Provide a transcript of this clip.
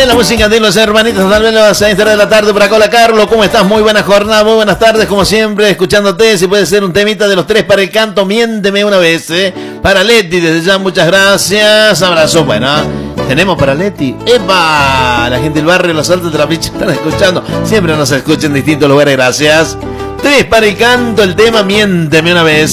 Dale la música de los hermanitos, tal vez a esta hora de la tarde por acá. Hola Carlos, ¿cómo estás? Muy buena jornada, muy buenas tardes, como siempre, escuchándote. Si puede ser un temita de los tres para el canto, miénteme una vez, Para Leti, desde ya, muchas gracias. Abrazo, bueno, tenemos para Leti. ¡Epa! La gente del barrio Los Altos de la Picha están escuchando. Siempre nos escuchan en distintos lugares, gracias. Tres para el canto, el tema, miénteme una vez.